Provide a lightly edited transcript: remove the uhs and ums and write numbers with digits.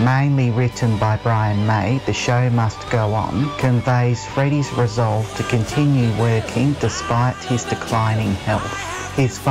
mainly written by Brian May, The Show Must Go On, conveys Freddie's resolve to continue working despite his declining health. His